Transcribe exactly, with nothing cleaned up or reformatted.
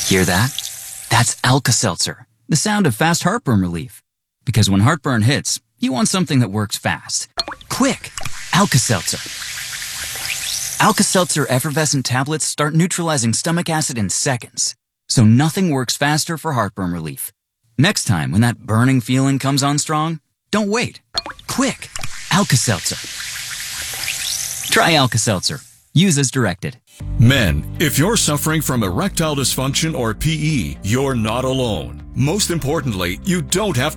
Hear that? That's Alka-Seltzer, the sound of fast heartburn relief. Because when heartburn hits, you want something that works fast. Quick! Alka-Seltzer. Alka-Seltzer effervescent tablets start neutralizing stomach acid in seconds. So nothing works faster for heartburn relief. Next time when that burning feeling comes on strong, don't wait. Quick! Alka-Seltzer. Try Alka-Seltzer. Use as directed. Men, if you're suffering from erectile dysfunction or P E, you're not alone. Most importantly, you don't have